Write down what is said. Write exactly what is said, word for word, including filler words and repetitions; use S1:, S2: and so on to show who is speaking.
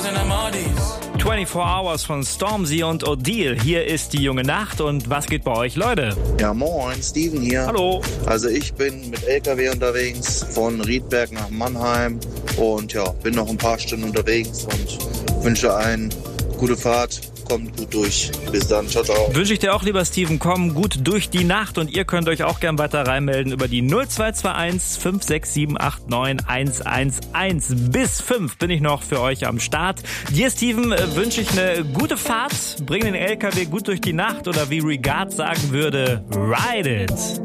S1: vierundzwanzig Hours von Stormzy und Odile. Hier ist die junge Nacht und was geht bei euch, Leute?
S2: Ja, moin, Steven hier.
S1: Hallo.
S2: Also ich bin mit L K W unterwegs von Riedberg nach Mannheim und ja, bin noch ein paar Stunden unterwegs und wünsche eine gute Fahrt. Kommt gut durch. Bis dann. Ciao, ciao.
S1: Wünsche ich dir auch, lieber Steven. Komm gut durch die Nacht und ihr könnt euch auch gern weiter reinmelden über die null zwei zwei eins fünf sechs sieben acht neun eins eins eins. Bis fünf bin ich noch für euch am Start. Dir, Steven, wünsche ich eine gute Fahrt. Bring den L K W gut durch die Nacht oder wie Regard sagen würde, ride it.